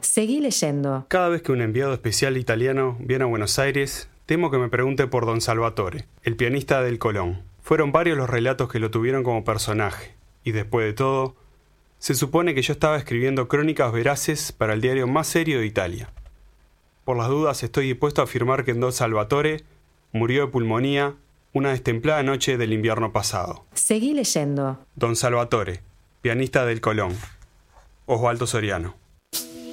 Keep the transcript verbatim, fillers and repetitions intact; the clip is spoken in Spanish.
Seguí leyendo. Cada vez que un enviado especial italiano viene a Buenos Aires, temo que me pregunte por Don Salvatore, el pianista del Colón. Fueron varios los relatos que lo tuvieron como personaje, y después de todo, se supone que yo estaba escribiendo crónicas veraces para el diario más serio de Italia. Por las dudas estoy dispuesto a afirmar que Don Salvatore murió de pulmonía una destemplada noche del invierno pasado. Seguí leyendo. Don Salvatore, pianista del Colón. Osvaldo Soriano.